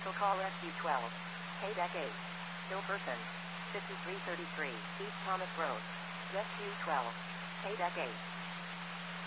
Commercial call SU12. Payback 8. Still person. 5333 East Thomas Road. SU12. Payback 8.